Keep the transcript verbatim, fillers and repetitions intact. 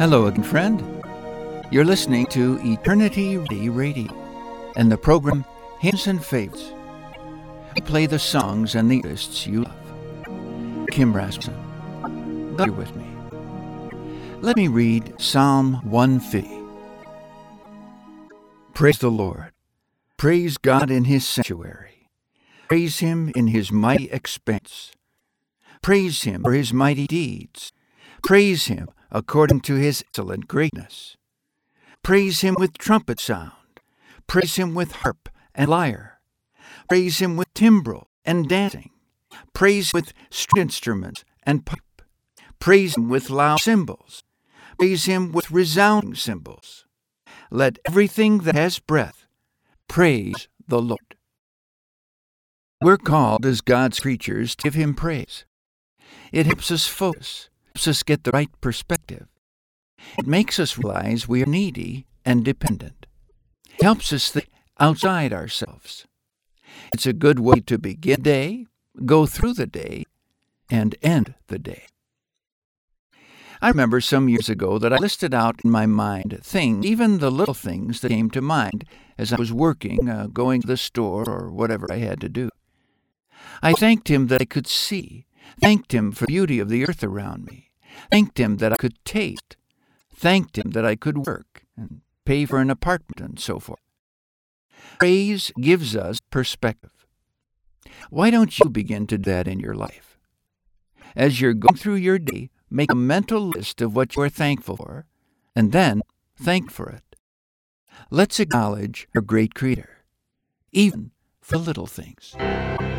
Hello again, friend. You're listening to Eternity Ready Radio and the program Hymns and Favorites. We play the songs and the artists you love. Kim Rasmussen, glad you're with me. Let me read Psalm one fifty. Praise the Lord. Praise God in His sanctuary. Praise Him in His mighty expanse. Praise Him for His mighty deeds. Praise Him according to His excellent greatness. Praise Him with trumpet sound. Praise Him with harp and lyre. Praise Him with timbrel and dancing. Praise with string instruments and pipe. Praise Him with loud cymbals. Praise Him with resounding cymbals. Let everything that has breath praise the Lord. We're called as God's creatures to give Him praise. It helps us focus, helps us get the right perspective. It makes us realize we are needy and dependent. It helps us think outside ourselves. It's a good way to begin the day, go through the day, and end the day. I remember some years ago that I listed out in my mind things, even the little things that came to mind as I was working, uh, going to the store, or whatever I had to do. I thanked Him that I could see, thanked Him for the beauty of the earth around me, thanked Him that I could taste, thanked Him that I could work and pay for an apartment and so forth. Praise gives us perspective. Why don't you begin to do that in your life? As you're going through your day, make a mental list of what you are thankful for, and then thank for it. Let's acknowledge our great Creator, even for little things.